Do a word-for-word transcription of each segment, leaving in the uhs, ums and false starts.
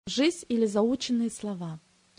Жизнь или заученные слова.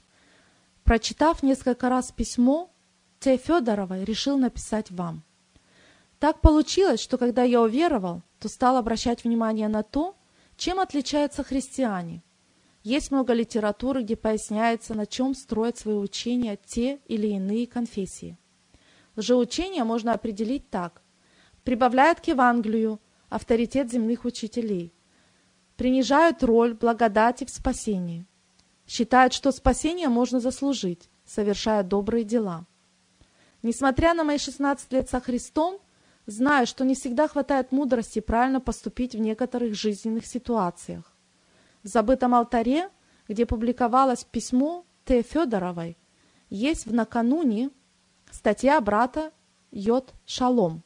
Прочитав несколько раз письмо, Т. Федоровой решил написать вам. Так получилось, что когда я уверовал, то стал обращать внимание на то, чем отличаются христиане. Есть много литературы, где поясняется, на чем строят свои учения те или иные конфессии. Лжеучение можно определить так. Прибавляют к Евангелию авторитет земных учителей. Принижают роль благодати в спасении. Считают, что спасение можно заслужить, совершая добрые дела. Несмотря на мои шестнадцать лет со Христом, знаю, что не всегда хватает мудрости правильно поступить в некоторых жизненных ситуациях. В забытом алтаре, где публиковалось письмо Т. Федоровой, есть в накануне статья брата Йод Шалом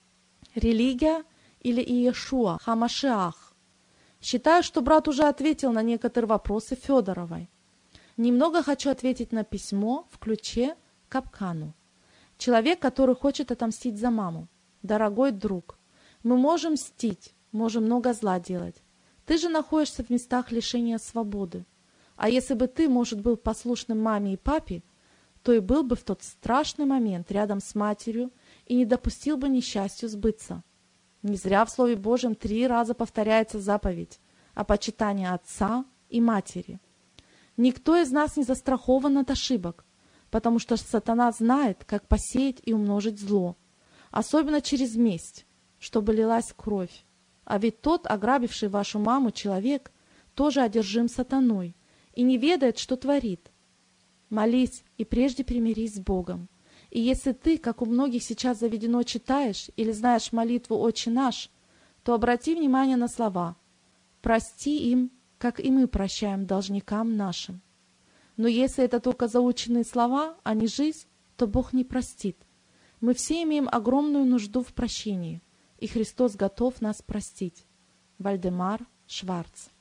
«Религия или Иешуа Хамашиах». Считаю, что брат уже ответил на некоторые вопросы Федоровой. Немного хочу ответить на письмо в ключе к капкану. Человек, который хочет отомстить за маму. Дорогой друг, мы можем мстить, можем много зла делать. Ты же находишься в местах лишения свободы. А если бы ты, может, был послушным маме и папе, то и был бы в тот страшный момент рядом с матерью и не допустил бы несчастью сбыться. Не зря в Слове Божьем три раза повторяется заповедь о почитании отца и матери. Никто из нас не застрахован от ошибок, потому что сатана знает, как посеять и умножить зло, особенно через месть, чтобы лилась кровь. А ведь тот, ограбивший вашу маму человек, тоже одержим сатаной и не ведает, что творит. Молись и прежде примирись с Богом. И если ты, как у многих сейчас заведено, читаешь или знаешь молитву «Отче наш», то обрати внимание на слова «Прости им, как и мы прощаем должникам нашим». Но если это только заученные слова, а не жизнь, то Бог не простит. Мы все имеем огромную нужду в прощении, и Христос готов нас простить. Вальдемар Шварц.